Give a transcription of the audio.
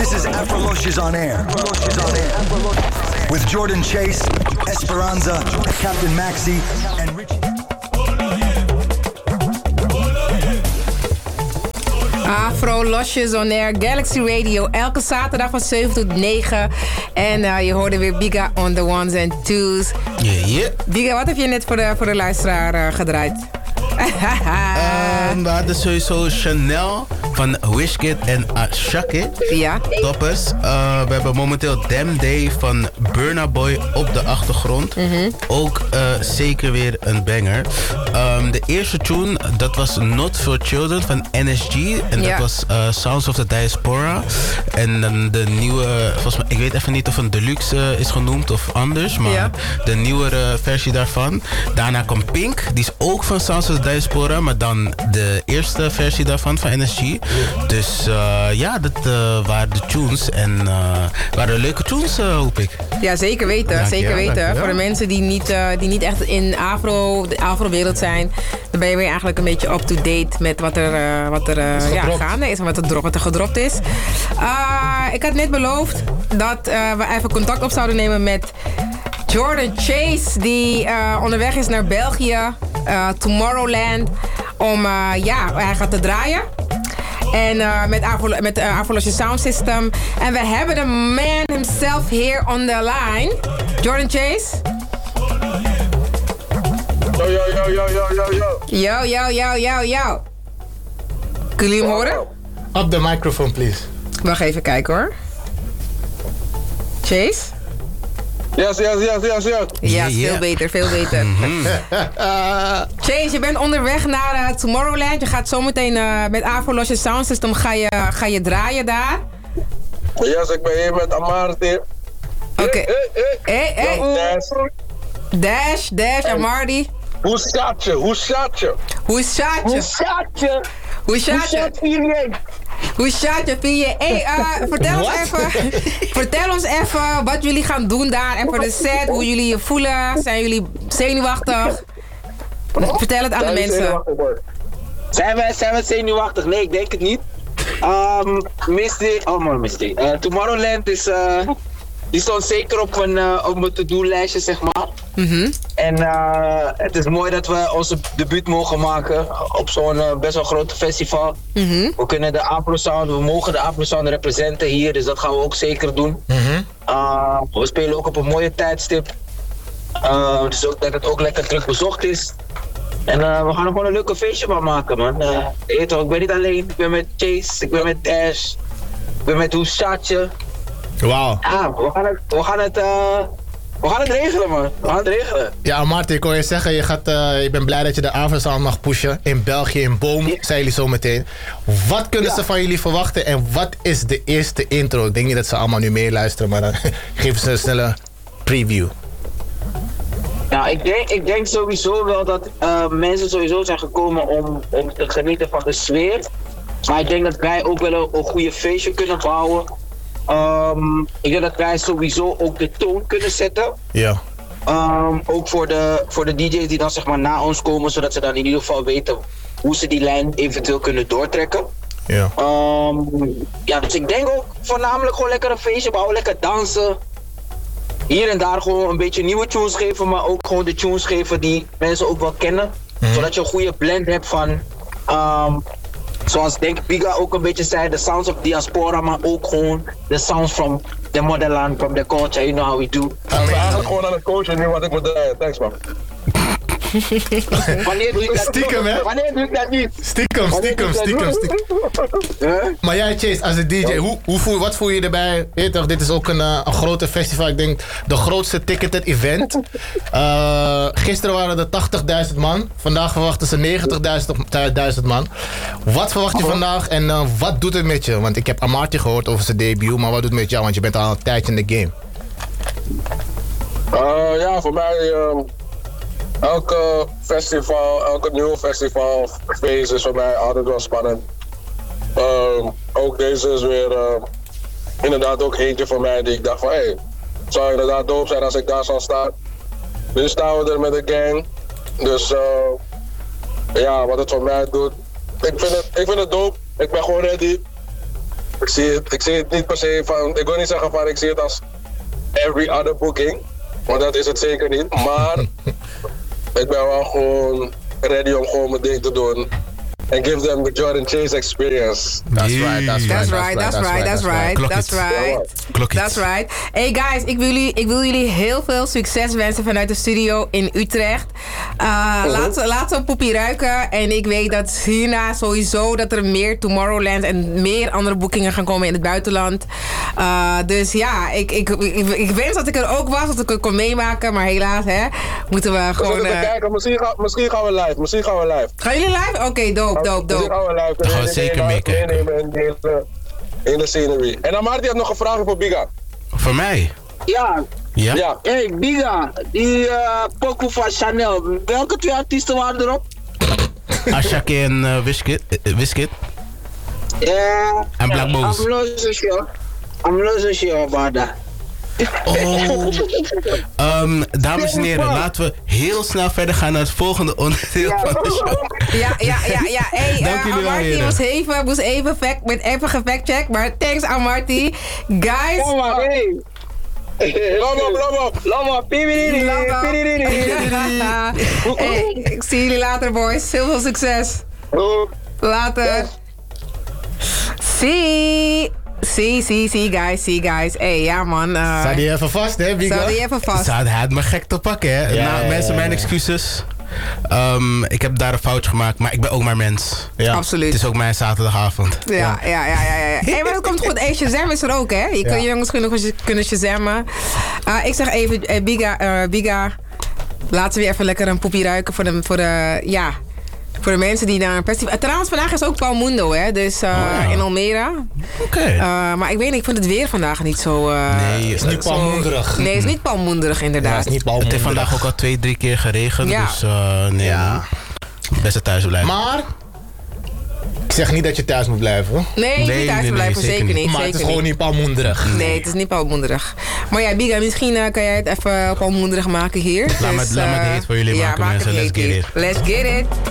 This is Afrolocious on Air. With Jordan Chase, Esperanza, Captain Maxi, and Richie. Afrolocious on Air, Galaxy Radio, elke zaterdag van 7 tot 9. En je hoorde weer Biga on the ones and twos. Yeah. Biga, wat heb je net voor de luisteraar gedraaid? We hadden sowieso Chanel van Wizkid en Ashake. Ja. Toppers. We hebben momenteel Damn Day van Burna Boy op de achtergrond. Ook zeker weer een banger. De eerste tune, dat was Not For Children van NSG. En dat was Sounds of the Diaspora. En dan de nieuwe, volgens mij, ik weet even niet of een deluxe is genoemd of anders. Maar de nieuwere versie daarvan. Daarna komt Pink, die is ook van Sounds of the Diaspora. Maar dan de eerste versie daarvan van NSG. Dus dat waren de tunes. En waren leuke tunes, hoop ik. Ja, zeker weten. Zeker weten. Voor de mensen die niet echt in de afro-wereld zijn, dan ben je weer eigenlijk een beetje up-to-date met wat er gaande is en wat er gedropt is. Ik had net beloofd dat we even contact op zouden nemen met Jordan Chase, die onderweg is naar België, Tomorrowland, hij gaat te draaien. En met Afrolocious Sound System. En we hebben de man himself here on the line. Jordan Chase. Yo. Kunnen jullie hem horen? Up the microphone, please. Wacht even kijken hoor. Chase? Yes. Ja, veel beter. Chase, je bent onderweg naar Tomorrowland. Je gaat zometeen met Afrolocious Sound System ga je draaien daar. Yes, ik ben hier met Amarty. Oké. Hey. Dash, Amarty. Hoe staat je? Hoe staat je, 4? Hey, vertel ons even wat jullie gaan doen daar en voor de set, hoe jullie je voelen. Zijn jullie zenuwachtig? Vertel het aan de mensen. Zijn we zenuwachtig? Nee, ik denk het niet. Misty. Tomorrowland is... Die stond zeker op mijn to-do-lijstje, zeg maar. En het is mooi dat we onze debuut mogen maken op zo'n best wel groot festival. We kunnen we mogen de Afro-sound representen hier, dus dat gaan we ook zeker doen. We spelen ook op een mooie tijdstip. Dus ook dat het ook lekker druk bezocht is. En we gaan er gewoon een leuke feestje van maken, man. Ik ben niet alleen, ik ben met Chase, ik ben met Dash, ik ben met Hoesatje. Wauw. We gaan het regelen, man. We gaan het regelen. Ja, Martin, ik hoor je zeggen, je bent blij dat je de Afro-sound mag pushen. In België, in Boom, zei jullie zo meteen. Wat kunnen ze van jullie verwachten en wat is de eerste intro? Ik denk niet dat ze allemaal nu meeluisteren, maar dan geven ze een snelle preview. Nou, ik denk sowieso wel dat mensen sowieso zijn gekomen om te genieten van de sfeer. Maar ik denk dat wij ook wel een goede feestje kunnen bouwen. Ik denk dat wij sowieso ook de toon kunnen zetten. Ja. Ook voor de DJ's die dan zeg maar na ons komen, zodat ze dan in ieder geval weten hoe ze die lijn eventueel kunnen doortrekken. Ja. Dus ik denk ook voornamelijk gewoon lekker een feestje bouwen, lekker dansen. Hier en daar gewoon een beetje nieuwe tunes geven, maar ook gewoon de tunes geven die mensen ook wel kennen. Zodat je een goede blend hebt van... zoals denk Biga ook een beetje zei, de sounds of diaspora, maar ook gewoon de sounds from the motherland, from the culture, you know how we do. Ik ben eigenlijk gewoon aan het coachen nu wat ik moet draaien. Thanks, man. Wanneer doe ik dat? Stiekem, hè? Wanneer doe ik dat niet? Stiekem. Maar jij, Chase, als een DJ, wat voel je erbij? Weet je toch, dit is ook een grote festival. Ik denk de grootste ticketed event. Gisteren waren er 80.000 man. Vandaag verwachten ze 90.000 man. Wat verwacht je vandaag en wat doet het met je? Want ik heb Amarty gehoord over zijn debuut, maar wat doet het met jou? Want je bent al een tijdje in de game. Voor mij... elke festival, elke nieuw festival, feest is voor mij altijd wel spannend. Ook deze is weer inderdaad ook eentje voor mij die ik dacht van het zou inderdaad dope zijn als ik daar zal staan. Nu staan we er met de gang. Dus wat het voor mij doet. Ik vind het dope. Ik ben gewoon ready. ik zie het niet per se van... Ik wil niet zeggen van ik zie het als every other booking. Want dat is het zeker niet. Maar ik ben wel gewoon ready om gewoon mijn ding te doen. And give them the Jordan Chase experience. That's right. Hey guys, ik wil jullie heel veel succes wensen vanuit de studio in Utrecht. Laat ze poepie ruiken. En ik weet dat hierna sowieso dat er meer Tomorrowland en meer andere boekingen gaan komen in het buitenland. Dus ja, ik wens dat ik er ook was, dat ik het kon meemaken. Maar helaas, moeten we gewoon... kijken, misschien gaan we live. Gaan jullie live? Oké, dope. Misschien gaan we live. Dan gaan we zeker meekijken. In de scenery. En dan Marty had nog een vraag voor Biga. Voor mij? Ja. Ja? Hey, Biga, die pokoe van Chanel. Welke 2 artiesten waren erop? Ashake en Wizkid. Ja. En Black Bones. I'm losing sure about that. Dames en heren, laten we heel snel verder gaan naar het volgende onderdeel van de show. Ja. Hey, dank jullie wel, Amarty moest even gefactcheck, maar thanks Amarty. Guys. Kom maar, hey. Lama, pibiriri. Hey, ik zie jullie later, boys. Heel veel succes. Later. See guys. Hey, ja man. Zat die even vast, hè, Biga? Hij had me gek te pakken, hè. Mensen, mijn excuses. Ik heb daar een foutje gemaakt, maar ik ben ook maar mens. Ja. Absoluut. Het is ook mijn zaterdagavond. Ja. Hey, maar dat komt goed. Hey, Shazam is er ook, hè? Je kun jongens kunnen Shazammen. Ik zeg even, Biga, laten we weer even lekker een poepie ruiken voor de mensen die naar een festival... Trouwens, vandaag is ook Palmundo, hè? Dus in Almere. Oké. Maar ik weet niet, ik vind het weer vandaag niet zo... nee, het is niet palmoenderig. Nee, het is niet palmoenderig, inderdaad. Ja, het is niet palmoenderig. Het heeft vandaag ook al 2-3 keer geregend, dus nee. Ja. Best thuis blijven. Maar... Ik zeg niet dat je thuis moet blijven, hoor. Nee, niet thuis blijven, zeker niet. Maar het is gewoon niet palmoenderig. Nee, het is niet palmoenderig. Maar ja, Biga, misschien kan jij het even palmoenderig maken hier. Laat me het heet voor jullie maken, mensen. Let's get it.